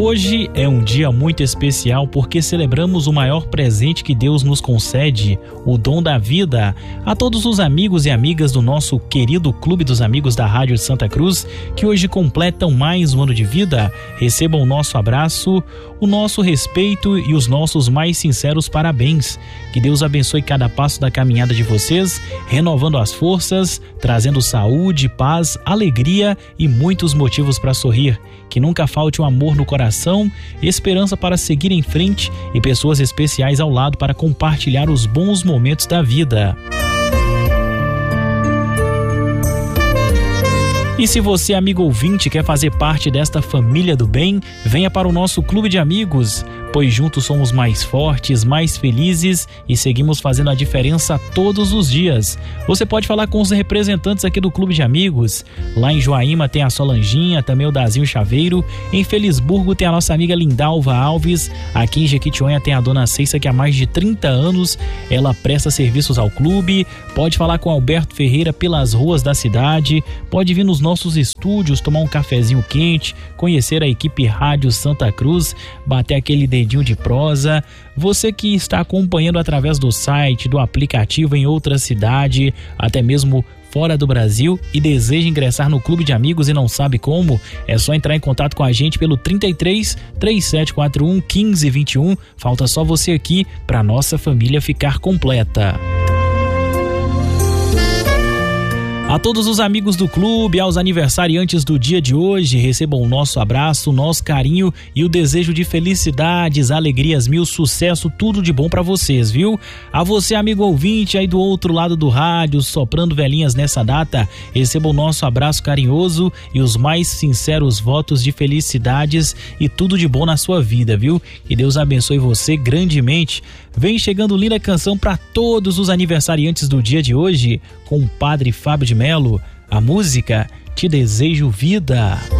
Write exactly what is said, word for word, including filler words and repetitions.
Hoje é um dia muito especial porque celebramos o maior presente que Deus nos concede, o dom da vida. A todos os amigos e amigas do nosso querido Clube dos Amigos da Rádio de Santa Cruz, que hoje completam mais um ano de vida, recebam o nosso abraço, o nosso respeito e os nossos mais sinceros parabéns. Que Deus abençoe cada passo da caminhada de vocês, renovando as forças, trazendo saúde, paz, alegria e muitos motivos para sorrir. Que nunca falte um amor no coração, esperança para seguir em frente e pessoas especiais ao lado para compartilhar os bons momentos da vida. E se você, amigo ouvinte, quer fazer parte desta família do bem, venha para o nosso clube de amigos, pois juntos somos mais fortes, mais felizes e seguimos fazendo a diferença todos os dias. Você pode falar com os representantes aqui do clube de amigos. Lá em Joaíma tem a Solanginha, também o Dazinho Chaveiro. Em Felisburgo tem a nossa amiga Lindalva Alves. Aqui em Jequitinhonha tem a dona Ceissa, que há mais de trinta anos ela presta serviços ao clube. Pode falar com Alberto Ferreira pelas ruas da cidade. Pode vir nos nossos estúdios, tomar um cafezinho quente, conhecer a equipe Rádio Santa Cruz, bater aquele dedinho de prosa. Você que está acompanhando através do site, do aplicativo em outra cidade, até mesmo fora do Brasil e deseja ingressar no clube de amigos e não sabe como, é só entrar em contato com a gente pelo trinta e três, três sete quatro um, quinze vinte e um. Falta só você aqui para nossa família ficar completa. A todos os amigos do clube, aos aniversariantes do dia de hoje, recebam o nosso abraço, o nosso carinho e o desejo de felicidades, alegrias mil, sucesso, tudo de bom pra vocês, viu? A você, amigo ouvinte aí do outro lado do rádio, soprando velhinhas nessa data, receba o nosso abraço carinhoso e os mais sinceros votos de felicidades e tudo de bom na sua vida, viu? Que Deus abençoe você grandemente. Vem chegando linda canção para todos os aniversariantes do dia de hoje, com o Padre Fábio de Melo. A música Te Desejo Vida.